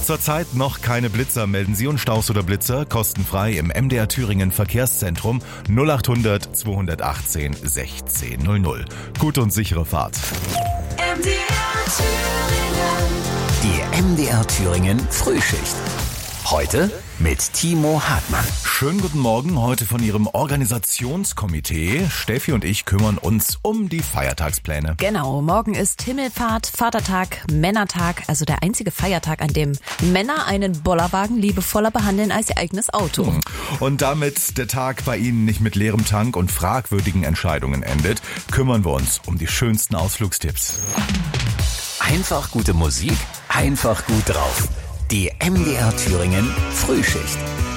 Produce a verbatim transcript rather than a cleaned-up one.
Zurzeit noch keine Blitzer. Melden Sie uns Staus oder Blitzer kostenfrei im M D R Thüringen Verkehrszentrum null acht hundert zweihundertachtzehn sechzehn null null. Gute und sichere Fahrt. M D R Thüringen. Die M D R Thüringen Frühschicht. Heute mit Timo Hartmann. Schönen guten Morgen, heute von Ihrem Organisationskomitee. Steffi und ich kümmern uns um die Feiertagspläne. Genau, morgen ist Himmelfahrt, Vatertag, Männertag, also der einzige Feiertag, an dem Männer einen Bollerwagen liebevoller behandeln als ihr eigenes Auto. Und damit der Tag bei Ihnen nicht mit leerem Tank und fragwürdigen Entscheidungen endet, kümmern wir uns um die schönsten Ausflugstipps. Einfach gute Musik, einfach gut drauf. Die M D R Thüringen Frühschicht.